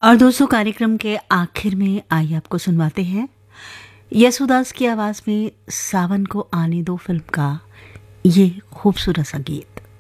और दोस्तों कार्यक्रम के आखिर में आइए आपको सुनवाते हैं यसुदास की आवाज़ में सावन को आने दो फिल्म का ये खूबसूरत सा गीत।